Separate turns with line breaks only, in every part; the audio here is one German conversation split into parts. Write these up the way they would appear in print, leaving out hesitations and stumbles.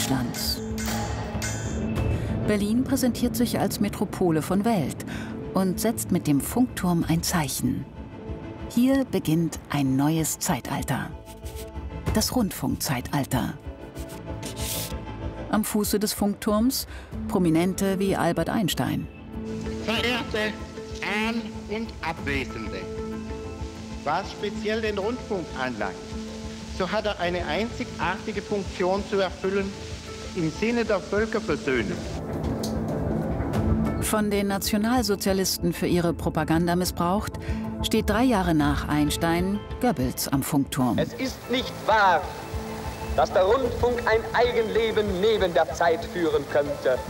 Deutschlands. Berlin präsentiert sich als Metropole von Welt und setzt mit dem Funkturm ein Zeichen. Hier beginnt ein neues Zeitalter. Das Rundfunkzeitalter. Am Fuße des Funkturms Prominente wie Albert Einstein.
Verehrte An- und Abwesende, was speziell den Rundfunk anlangt, so hat er eine einzigartige Funktion zu erfüllen im Sinne der Völkerversöhnung.
Von den Nationalsozialisten für ihre Propaganda missbraucht, steht 3 Jahre nach Einstein Goebbels am Funkturm.
Es ist nicht wahr, dass der Rundfunk ein Eigenleben neben der Zeit führen könnte.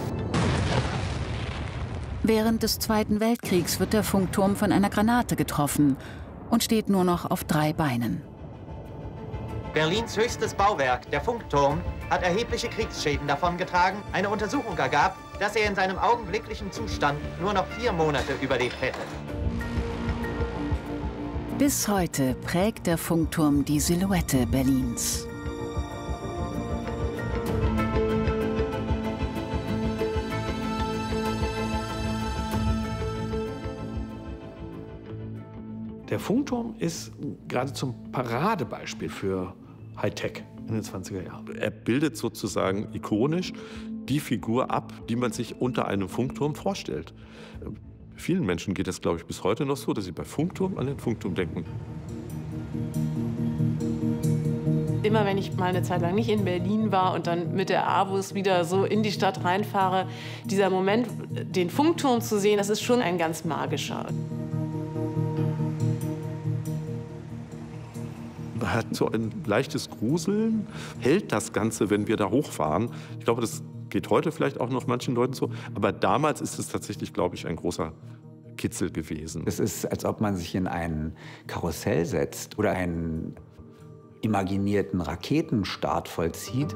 Während des Zweiten Weltkriegs wird der Funkturm von einer Granate getroffen und steht nur noch auf 3 Beinen.
Berlins höchstes Bauwerk, der Funkturm, hat erhebliche Kriegsschäden davongetragen. Eine Untersuchung ergab, dass er in seinem augenblicklichen Zustand nur noch 4 Monate überlebt hätte.
Bis heute prägt der Funkturm die Silhouette Berlins.
Der Funkturm ist geradezu ein Paradebeispiel für Hightech in den 20er Jahren.
Er bildet sozusagen ikonisch die Figur ab, die man sich unter einem Funkturm vorstellt. Vielen Menschen geht es, glaube ich, bis heute noch so, dass sie bei Funkturm an den Funkturm denken.
Immer wenn ich mal eine Zeit lang nicht in Berlin war und dann mit der Abus wieder so in die Stadt reinfahre, dieser Moment, den Funkturm zu sehen, das ist schon ein ganz magischer.
Man hat so ein leichtes Gruseln, hält das Ganze, wenn wir da hochfahren. Ich glaube, das geht heute vielleicht auch noch manchen Leuten so. Aber damals ist es tatsächlich, glaube ich, ein großer Kitzel gewesen.
Es ist, als ob man sich in ein Karussell setzt oder einen imaginierten Raketenstart vollzieht.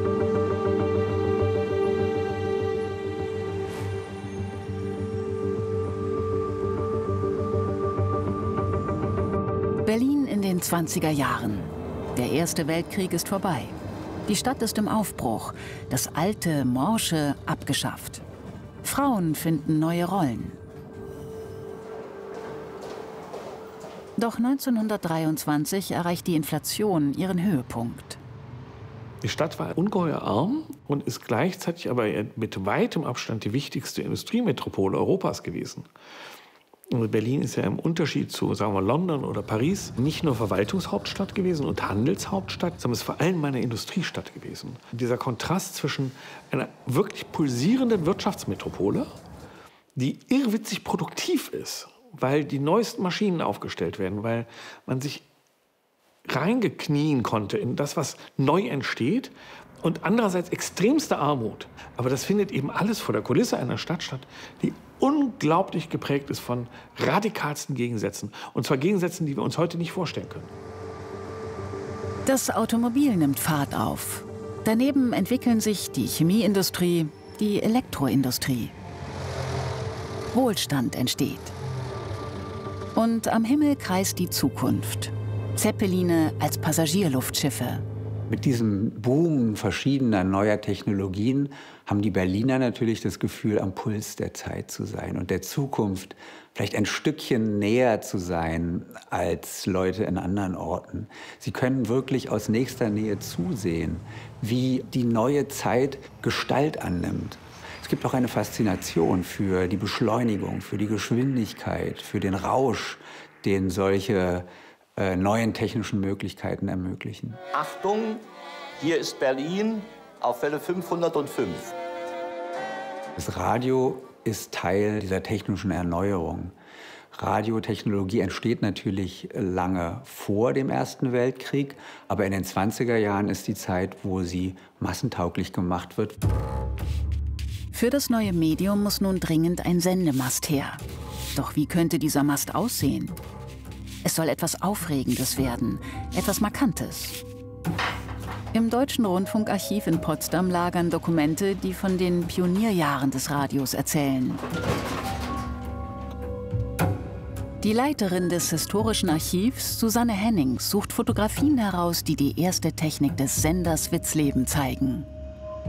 Berlin in den 20er Jahren. Der Erste Weltkrieg ist vorbei. Die Stadt ist im Aufbruch. Das alte, morsche abgeschafft. Frauen finden neue Rollen. Doch 1923 erreicht die Inflation ihren Höhepunkt.
Die Stadt war ungeheuer arm und ist gleichzeitig aber mit weitem Abstand die wichtigste Industriemetropole Europas gewesen. Und Berlin ist ja im Unterschied zu, sagen wir, London oder Paris nicht nur Verwaltungshauptstadt gewesen und Handelshauptstadt, sondern es ist vor allem eine Industriestadt gewesen. Dieser Kontrast zwischen einer wirklich pulsierenden Wirtschaftsmetropole, die irrwitzig produktiv ist, weil die neuesten Maschinen aufgestellt werden, weil man sich reingeknien konnte in das, was neu entsteht, und andererseits extremste Armut. Aber das findet eben alles vor der Kulisse einer Stadt statt, die unglaublich geprägt ist von radikalsten Gegensätzen. Und zwar Gegensätzen, die wir uns heute nicht vorstellen können.
Das Automobil nimmt Fahrt auf. Daneben entwickeln sich die Chemieindustrie, die Elektroindustrie. Wohlstand entsteht. Und am Himmel kreist die Zukunft. Zeppeline als Passagierluftschiffe.
Mit diesem Boom verschiedener neuer Technologien haben die Berliner natürlich das Gefühl, am Puls der Zeit zu sein und der Zukunft vielleicht ein Stückchen näher zu sein als Leute in anderen Orten. Sie können wirklich aus nächster Nähe zusehen, wie die neue Zeit Gestalt annimmt. Es gibt auch eine Faszination für die Beschleunigung, für die Geschwindigkeit, für den Rausch, den solche neuen technischen Möglichkeiten ermöglichen.
Achtung, hier ist Berlin auf Welle 505.
Das Radio ist Teil dieser technischen Erneuerung. Radiotechnologie entsteht natürlich lange vor dem Ersten Weltkrieg, aber in den 20er Jahren ist die Zeit, wo sie massentauglich gemacht wird.
Für das neue Medium muss nun dringend ein Sendemast her. Doch wie könnte dieser Mast aussehen? Es soll etwas Aufregendes werden, etwas Markantes. Im Deutschen Rundfunkarchiv in Potsdam lagern Dokumente, die von den Pionierjahren des Radios erzählen. Die Leiterin des Historischen Archivs, Susanne Hennings, sucht Fotografien heraus, die die erste Technik des Senders Witzleben zeigen.